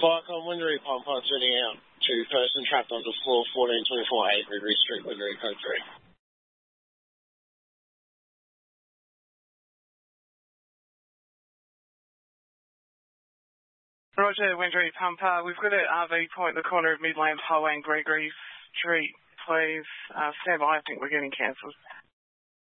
Clark, on Windery Pump, turning out to person trapped onto floor 1424A, Gregory Street, Windery, code 3. Roger, Windery Pump. We've got an RV point at the corner of Midlands Highway and Gregory Street, please. Stand by, I think we're getting cancelled.